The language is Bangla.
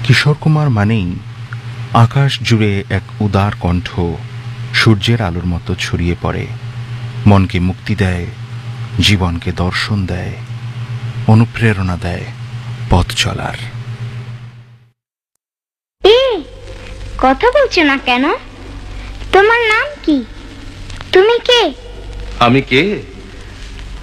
কিশোর কুমার মানেই আকাশ জুড়ে এক উদার কণ্ঠ, সূর্যের আলোর মতো ছড়িয়ে পড়ে, মনকে মুক্তি দেয়, জীবনকে দর্শন দেয়, অনুপ্রেরণা দেয় পথ চলার। কথা বলছো না কেন? তোমার নাম কি? তুমি কে? আমি কে?